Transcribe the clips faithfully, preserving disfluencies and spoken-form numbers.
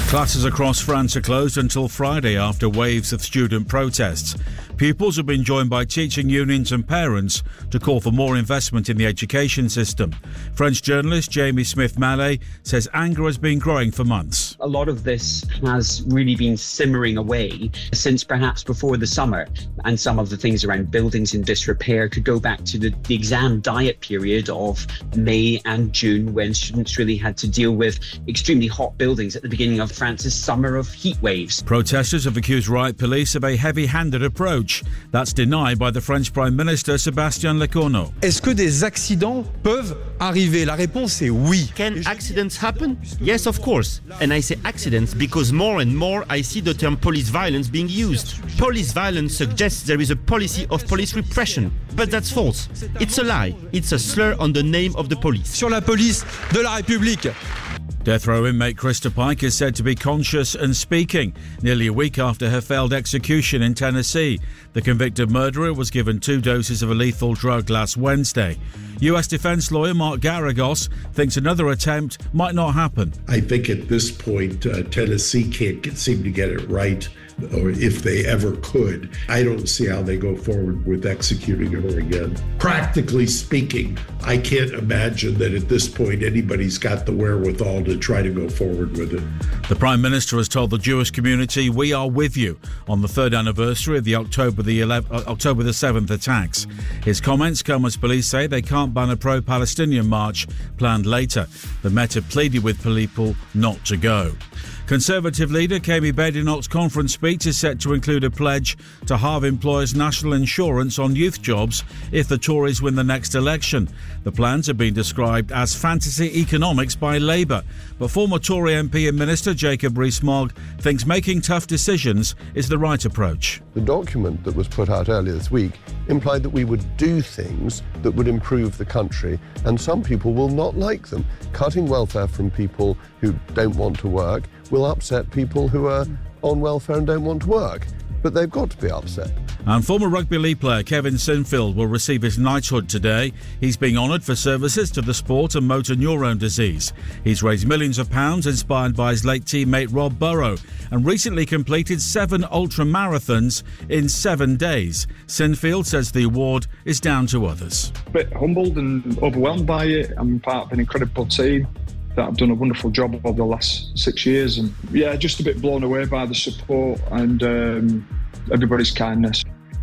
Classes across France are closed until Friday after waves of student protests. Pupils have been joined by teaching unions and parents to call for more investment in the education system. French journalist Jamie Smith-Mallet says anger has been growing for months. A lot of this has really been simmering away since perhaps before the summer, and some of the things around buildings in disrepair could go back to the, the exam diet period of May and June, when students really had to deal with extremely hot buildings at the beginning of France's summer of heat waves. Protesters have accused riot police of a heavy-handed approach. That's denied by the French Prime Minister Sébastien Lecornu. Est-ce que des accidents peuvent arriver? La réponse est oui. Can accidents happen? Yes, of course. And I say accidents because more and more I see the term police violence being used. Police violence suggests there is a policy of police repression. But that's false. It's a lie. It's a slur on the name of the police. Sur la police de la République. Death row inmate Krista Pike is said to be conscious and speaking, nearly a week after her failed execution in Tennessee. The convicted murderer was given two doses of a lethal drug last Wednesday. U S defense lawyer Mark Garagos thinks another attempt might not happen. I think at this point, uh, Tennessee can't get, seem to get it right, or if they ever could. I don't see how they go forward with executing her again. Practically speaking, I can't imagine that at this point anybody's got the wherewithal to try to go forward with it. The Prime Minister has told the Jewish community, "We are with you," on the third anniversary of the October the eleventh, October the seventh attacks. His comments come as police say they can't ban a pro-Palestinian march planned later. The Met have pleaded with people not to go. Conservative leader Kemi Badenoch's conference speech is set to include a pledge to halve employers' national insurance on youth jobs if the Tories win the next election. The plans have been described as fantasy economics by Labour, but former Tory M P and Minister Jacob Rees-Mogg thinks making tough decisions is the right approach. The document that was put out earlier this week implied that we would do things that would improve the country, and some people will not like them. Cutting welfare from people who don't want to work will upset people who are on welfare and don't want to work. But they've got to be upset. And former rugby league player Kevin Sinfield will receive his knighthood today. He's being honoured for services to the sport and motor neurone disease. He's raised millions of pounds inspired by his late teammate Rob Burrow and recently completed seven ultra marathons in seven days. Sinfield says the award is down to others. A bit humbled and overwhelmed by it. I'm part of an incredible team that have done a wonderful job over the last six years. And yeah, just a bit blown away by the support and um, everybody's kindness.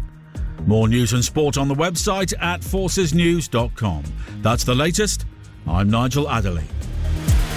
More news and sport on the website at forces news dot com. That's the latest. I'm Nigel Adderley.